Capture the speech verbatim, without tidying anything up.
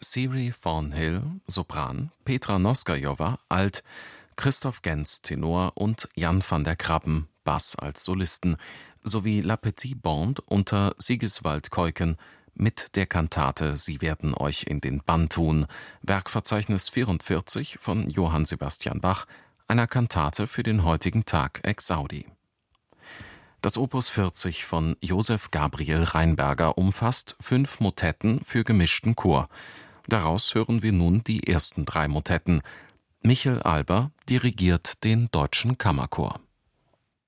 Siri Thornhill, Sopran, Petra Noskajowa, Alt, Christoph Gens, Tenor und Jan van der Krabben, Bass als Solisten, sowie La Petite Bande unter Sigiswald Keuken mit der Kantate Sie werden euch in den Bann tun, Werkverzeichnis vierundvierzig von Johann Sebastian Bach, einer Kantate für den heutigen Tag Exaudi. Das Opus vierzig von Josef Gabriel Rheinberger umfasst fünf Motetten für gemischten Chor. Daraus hören wir nun die ersten drei Motetten. Michel Alber dirigiert den Deutschen Kammerchor.